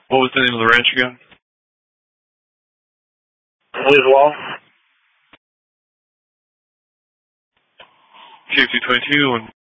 What was the name of the ranch again? Wiswall. KFC 22 and